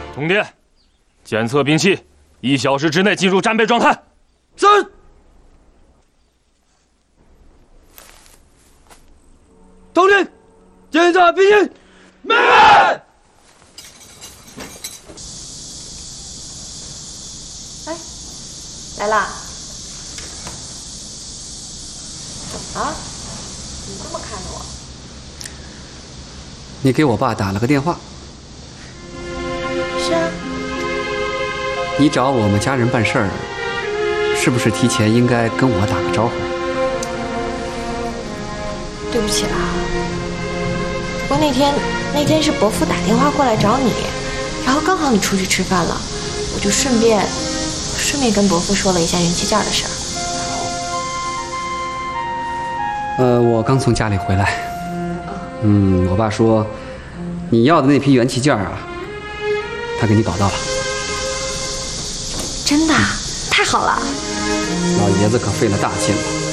通电，检测兵器，1小时之内进入战备状态。 是。通电，检查兵器，命令。 哎，来啦！怎么了？你这么看着我？ 你给我爸打了个电话。 是啊。 你找我们家人办事儿，是不是提前应该跟我打个招呼？ 对不起啦。不过那天是伯父打电话过来找你，然后刚好你出去吃饭了，我就顺便跟伯父说了一下元器件的事儿。 我刚从家里回来。我爸说，你要的那批元器件啊，他给你搞到了。 真的？太好了！ 老爷子可费了大劲了。